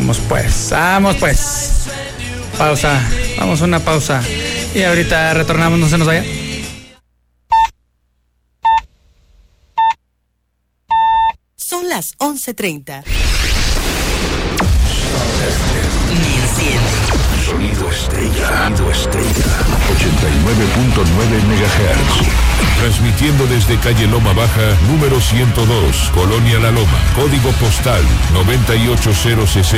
Vamos pues. Pausa, vamos a una pausa. Y ahorita retornamos, no se nos vaya. Son las 11:30. Ni enciende. Sonido Estrella. 89.9 MHz. Transmitiendo desde calle Loma Baja, número 102, Colonia La Loma. Código postal 98060.